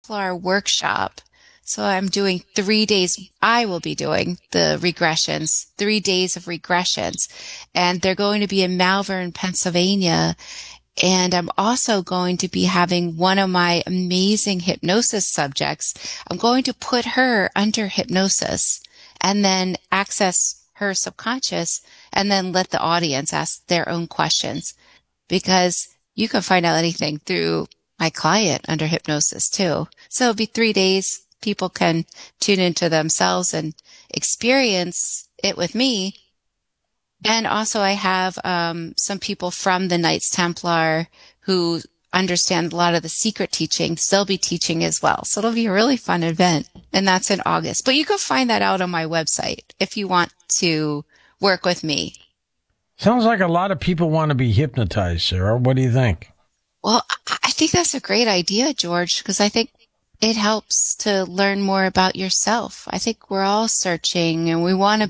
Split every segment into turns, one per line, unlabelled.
Templar workshop. So I'm doing 3 days. I will be doing the regressions, 3 days of regressions. And they're going to be in Malvern, Pennsylvania. And I'm also going to be having one of my amazing hypnosis subjects. I'm going to put her under hypnosis and then access her subconscious and then let the audience ask their own questions, because you can find out anything through my client under hypnosis too. So it'll be 3 days. People can tune into themselves and experience it with me. And also I have some people from the Knights Templar who understand a lot of the secret teachings. They'll be teaching as well. So it'll be a really fun event. And that's in August. But you can find that out on my website if you want to work with me.
Sounds like a lot of people want to be hypnotized, Sarah. What do you think?
Well, I think that's a great idea, George, because I think it helps to learn more about yourself. I think we're all searching and we want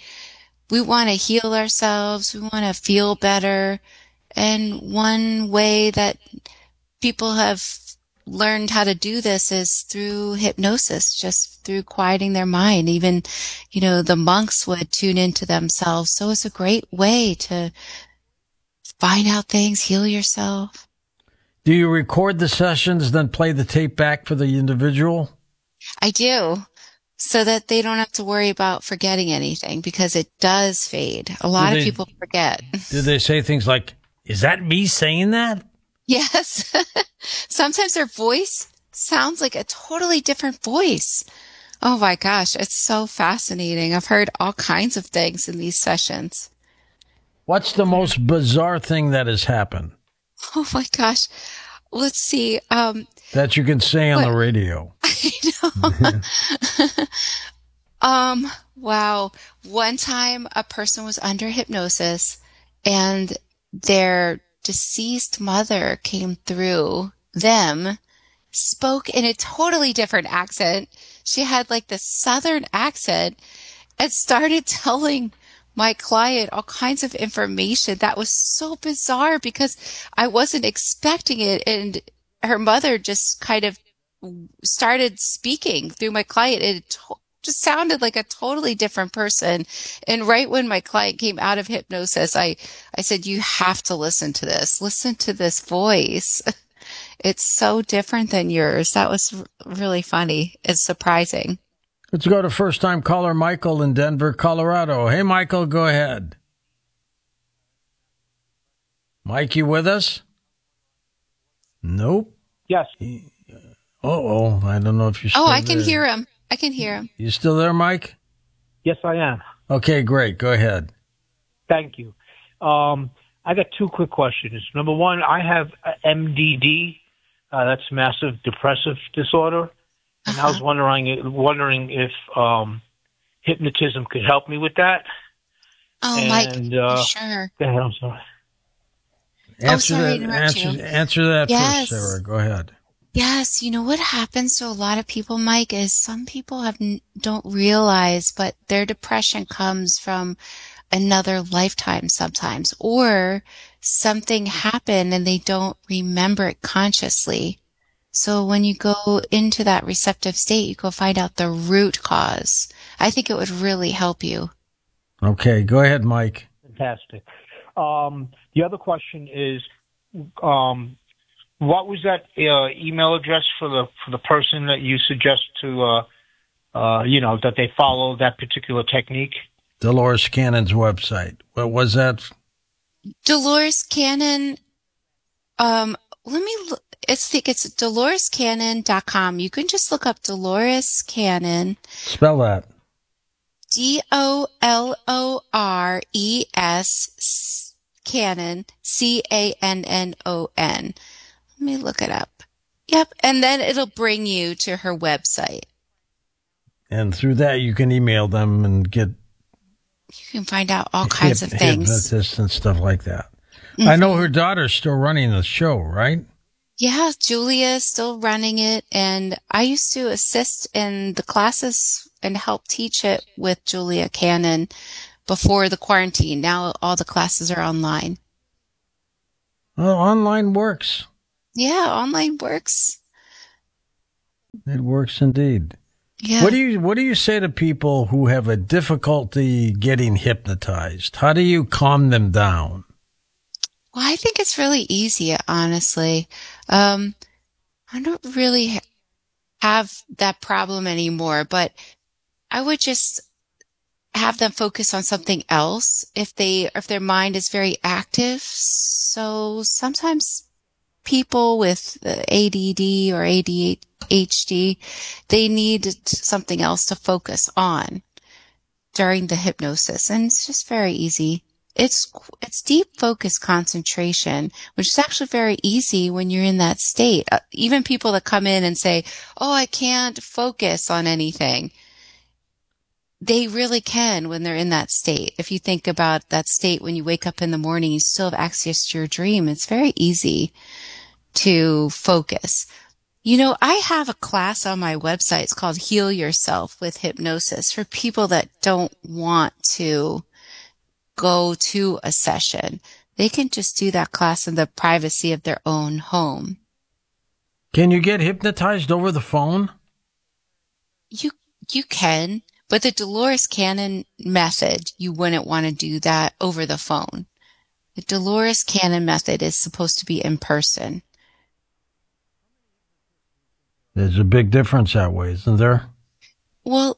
to heal ourselves. We want to feel better. And one way that people have learned how to do this is through hypnosis, just through quieting their mind. Even, the monks would tune into themselves. So it's a great way to find out things, heal yourself.
Do you record the sessions, then play the tape back for the individual?
I do, so that they don't have to worry about forgetting anything, because it does fade. A lot of people forget.
Do they say things like, is that me saying that?
Yes. Sometimes their voice sounds like a totally different voice. Oh my gosh, it's so fascinating. I've heard all kinds of things in these sessions.
What's the most bizarre thing that has happened?
Oh my gosh. Let's see.
That you can say on the radio.
I know. Wow. One time a person was under hypnosis and their deceased mother came through them, spoke in a totally different accent. She had like this southern accent and started telling my client all kinds of information that was so bizarre because I wasn't expecting it. And her mother just kind of started speaking through my client. It just sounded like a totally different person. And right when my client came out of hypnosis, I said, you have to listen to this. Listen to this voice. It's so different than yours. That was really funny. It's surprising.
Let's go to first-time caller Michael in Denver, Colorado. Hey, Michael, go ahead. Mike, you with us? Nope.
Yes.
I don't know if you're still there.
I can hear him. I can hear him.
You still there, Mike?
Yes, I am.
Okay, great. Go ahead.
Thank you. I got two quick questions. Number one, I have MDD. That's massive depressive disorder. And I was wondering if hypnotism could help me with that.
Oh, Mike, sure.
Go ahead, I'm sorry.
Answer that
Yes.
first, Sarah. Go ahead.
Yes, what happens to a lot of people, Mike, is some people don't realize, but their depression comes from another lifetime sometimes, or something happened and they don't remember it consciously. So when you go into that receptive state, you go find out the root cause. I think it would really help you.
Okay, go ahead, Mike.
Fantastic. The other question is, what was that email address for the person that you suggest to, that they follow that particular technique?
Dolores Cannon's website. What was that?
Dolores Cannon. Let me look. I think it's DoloresCannon.com. You can just look up Dolores Cannon.
Spell that.
DOLORES Cannon, CANNON. Let me look it up. Yep. And then it'll bring you to her website.
And through that, you can email them and get...
You can find out all kinds of things.
Hypnotists and stuff like that.
Mm-hmm.
I know her daughter's still running the show, right?
Yeah, Julia's still running it. And I used to assist in the classes and help teach it with Julia Cannon before the quarantine. Now all the classes are online.
Well, online works.
Yeah, online works.
It works indeed.
Yeah.
What do you say to people who have a difficulty getting hypnotized? How do you calm them down?
Well, I think it's really easy, honestly. I don't really have that problem anymore, but I would just have them focus on something else if their mind is very active. So sometimes people with ADD or ADHD, they need something else to focus on during the hypnosis, and it's just very easy. It's deep focus concentration, which is actually very easy when you're in that state. Even people that come in and say, "Oh, I can't focus on anything." They really can when they're in that state. If you think about that state when you wake up in the morning, you still have access to your dream. It's very easy to focus. You know, I have a class on my website. It's called Heal Yourself with Hypnosis for people that don't want to go to a session. They can just do that class in the privacy of their own home.
Can you get hypnotized over the phone?
You can, but the Dolores Cannon method, you wouldn't want to do that over the phone. The Dolores Cannon method is supposed to be in person.
There's a big difference that way, isn't there?
Well,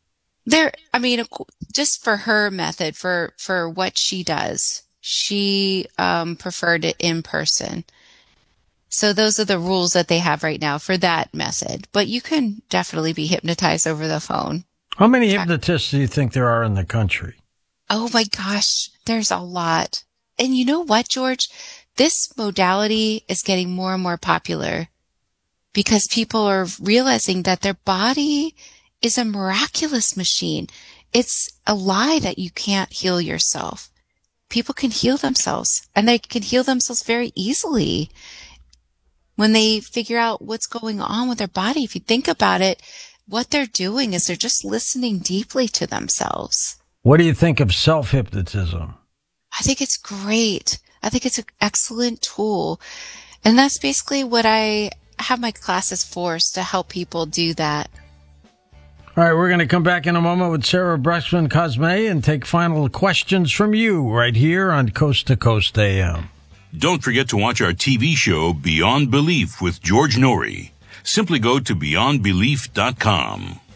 just for her method, for what she does, she preferred it in person. So those are the rules that they have right now for that method. But you can definitely be hypnotized over the phone.
How many hypnotists do you think there are in the country?
Oh my gosh, there's a lot. And you know what, George? This modality is getting more and more popular because people are realizing that their body is a miraculous machine. It's a lie that you can't heal yourself. People can heal themselves, and they can heal themselves very easily when they figure out what's going on with their body. If you think about it, what they're doing is they're just listening deeply to themselves.
What do you think of self-hypnotism?
I think it's great. I think it's an excellent tool. And that's basically what I have my classes for, is to help people do that.
All right, we're going to come back in a moment with Sarah Bressman Cosme and take final questions from you right here on Coast to Coast AM.
Don't forget to watch our TV show Beyond Belief with George Norrie. Simply go to beyondbelief.com.